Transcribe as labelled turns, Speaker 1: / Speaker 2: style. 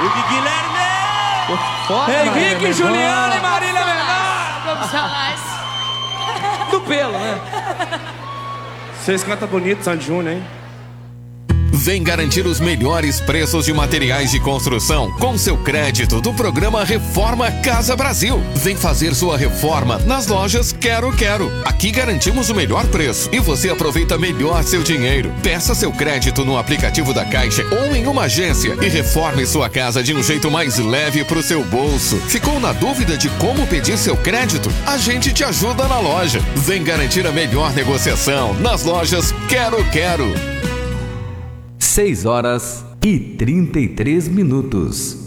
Speaker 1: Guilherme!
Speaker 2: Foda,
Speaker 3: Henrique, Juliana e Marília Bernardo.
Speaker 4: Profissionais.
Speaker 3: Do pelo, né?
Speaker 1: Vocês cantam bonito, Sandy Júnior, hein?
Speaker 5: Vem garantir os melhores preços de materiais de construção com seu crédito do programa Reforma Casa Brasil. Vem fazer sua reforma nas lojas Quero Quero. Aqui garantimos o melhor preço e você aproveita melhor seu dinheiro. Peça seu crédito no aplicativo da Caixa ou em uma agência e reforme sua casa de um jeito mais leve pro seu bolso. Ficou na dúvida de como pedir seu crédito? A gente te ajuda na loja. Vem garantir a melhor negociação nas lojas Quero Quero.
Speaker 6: 6 horas e 33 minutos.